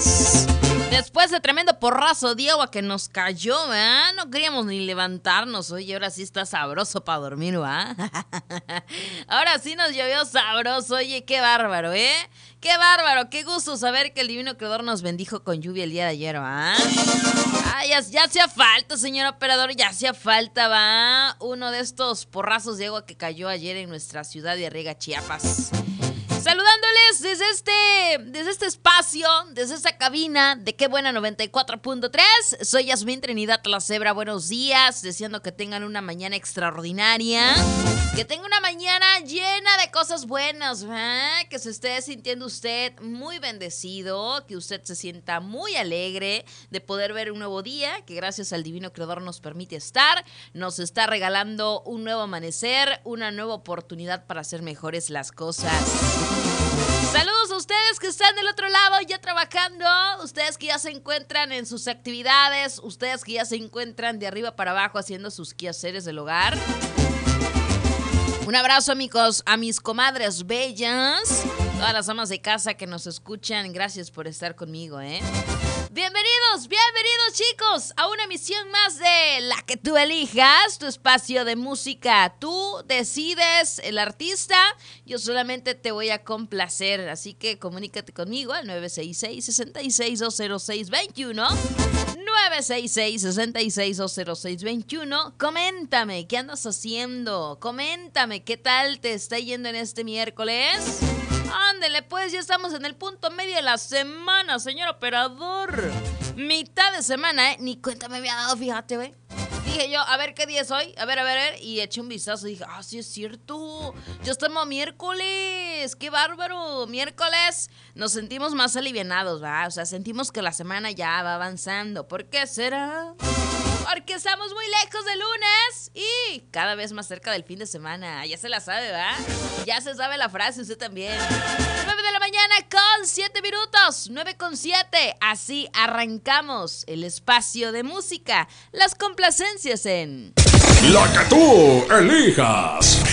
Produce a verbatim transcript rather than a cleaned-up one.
Chiapas. Después de tremendo porrazo de agua que nos cayó, ¿eh? No queríamos ni levantarnos. Oye, ahora sí está sabroso para dormir, ¿va? Ahora sí nos llovió sabroso. Oye, qué bárbaro, ¿eh? Qué bárbaro, qué gusto saber que el divino creador nos bendijo con lluvia el día de ayer, ¿va? Ay, ya, ya hacía falta, señor operador, ya hacía falta, ¿va? Uno de estos porrazos de agua que cayó ayer en nuestra ciudad de Arriaga, Chiapas. Saludándoles desde este, desde este espacio, desde esta cabina de Qué Buena noventa y cuatro punto tres. Soy Yasmín Trinidad La Cebra. Buenos días, deseando que tengan una mañana extraordinaria. Que tenga una mañana llena de cosas buenas, ¿eh? Que se esté sintiendo usted muy bendecido, que usted se sienta muy alegre de poder ver un nuevo día, que gracias al Divino Creador nos permite estar, nos está regalando un nuevo amanecer, una nueva oportunidad para hacer mejores las cosas. Saludos a ustedes que están del otro lado ya trabajando, ustedes que ya se encuentran en sus actividades, ustedes que ya se encuentran de arriba para abajo haciendo sus quehaceres del hogar. Un abrazo, amigos, a mis comadres bellas, todas las amas de casa que nos escuchan, gracias por estar conmigo, ¿eh? Bienvenidos, bienvenidos chicos a una emisión más de La que tú elijas, tu espacio de música. Tú decides el artista, yo solamente te voy a complacer, así que comunícate conmigo al nueve seis seis, seis seis dos cero seis dos uno, nueve seis seis, seis seis dos cero seis dos uno. Coméntame, ¿qué andas haciendo? Coméntame, ¿qué tal te está yendo en este miércoles? Ándele, pues ya estamos en el punto medio de la semana, señor operador. Mitad de semana, ¿eh? Ni cuenta me había dado, fíjate, güey. Dije yo, a ver qué día es hoy, a ver, a ver, a ver, y eché un vistazo y dije, ah, sí es cierto, ya estamos miércoles, qué bárbaro, miércoles nos sentimos más alivianados, ¿va? O sea, sentimos que la semana ya va avanzando. ¿Por qué será? Porque estamos muy lejos del lunes y cada vez más cerca del fin de semana. Ya se la sabe, ¿va? Ya se sabe la frase, usted también. nueve de la mañana con siete minutos. nueve con siete. Así arrancamos el espacio de música. Las complacencias en... La que tú elijas.